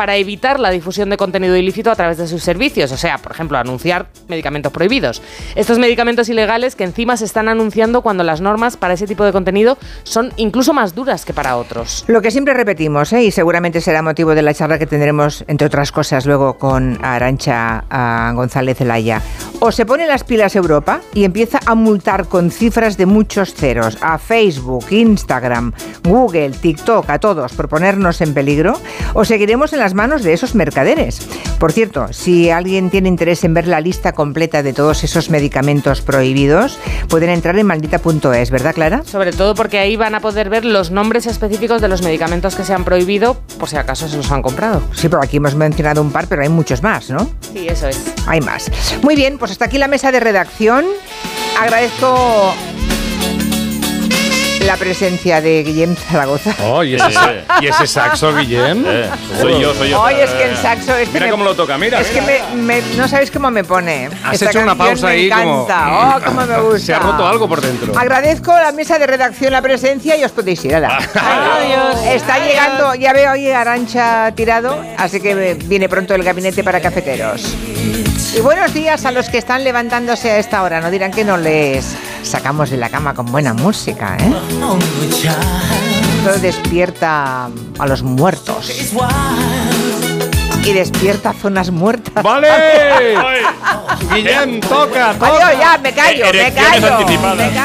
para evitar la difusión de contenido ilícito a través de sus servicios, o sea, por ejemplo, anunciar medicamentos prohibidos. Estos medicamentos ilegales que encima se están anunciando cuando las normas para ese tipo de contenido son incluso más duras que para otros. Lo que siempre repetimos, y seguramente será motivo de la charla que tendremos, entre otras cosas, luego con Arantxa González Zelaya. O se pone las pilas Europa y empieza a multar con cifras de muchos ceros a Facebook, Instagram, Google, TikTok, a todos por ponernos en peligro, o seguiremos en las manos de esos mercaderes. Por cierto, si alguien tiene interés en ver la lista completa de todos esos medicamentos prohibidos, pueden entrar en maldita.es, ¿verdad, Clara? Sobre todo porque ahí van a poder ver los nombres específicos de los medicamentos que se han prohibido, por si acaso se los han comprado. Sí, pero aquí hemos mencionado un par, pero hay muchos más, ¿no? Sí, eso es. Hay más. Muy bien, pues hasta aquí la mesa de redacción. Agradezco la presencia de Guillem Zaragoza. Oh, ¿y ese saxo, Guillem? Soy yo. Oye, es que el saxo Mira cómo lo toca, mira. Es que no sabéis cómo me pone. Has Esta hecho una pausa me ahí encanta. como... Cómo me gusta. Se ha roto algo por dentro. Agradezco a la mesa de redacción la presencia y os podéis ir. Adiós. Está llegando, ya veo hoy Arantxa tirado, así que viene pronto el gabinete para cafeteros. Y buenos días a los que están levantándose a esta hora. No dirán que no les sacamos de la cama con buena música, ¿eh? Todo despierta a los muertos. Y despierta zonas muertas. ¡Vale! Guillem, toca. Adiós, ya, me callo.